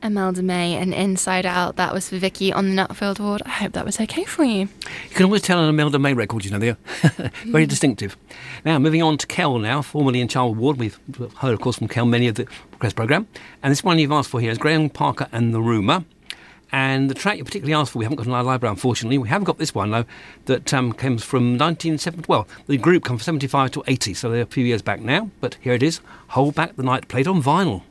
Imelda May and Inside Out. That was for Vicky on the Nutfield Ward. I hope that was okay for you. You can always tell an Imelda May record, they're very distinctive. Now, moving on to Kel now, formerly in Charlwood Ward. We've heard, of course, from Kel many of the request programme. And this one you've asked for here is Graham Parker and The Rumour. And the track you particularly asked for, we haven't got in our library, unfortunately. We haven't got this one, though, that comes from 1970. Well, the group come from 75 to 80, so they're a few years back now. But here it is, Hold Back the Night, played on vinyl.